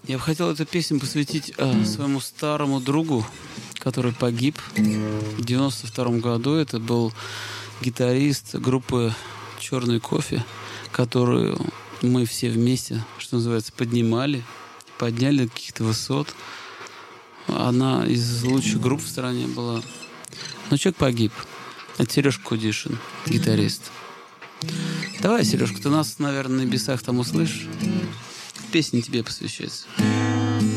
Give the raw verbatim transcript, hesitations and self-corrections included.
Я бы хотел эту песню посвятить э, своему старому другу, который погиб в девяносто втором году. Это был гитарист группы «Черный кофе», которую мы все вместе, что называется, поднимали, подняли до каких-то высот. Она из лучших групп в стране была. Но человек погиб. Это Сережка Кудишин, гитарист. Давай, Сережка, ты нас, наверное, на небесах там услышишь. Песня тебе посвящается.